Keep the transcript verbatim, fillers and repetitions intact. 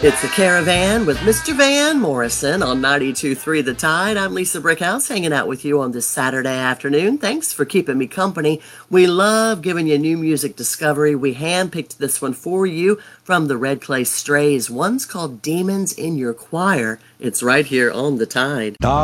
It's the Caravan with Mister Van Morrison on ninety-two point three The Tide. I'm Lisa Brickhouse hanging out with you on this Saturday afternoon. Thanks for keeping me company. We love giving you new music discovery. We handpicked this one for you from the Red Clay Strays. One's called Demons in Your Choir. It's right here on The Tide.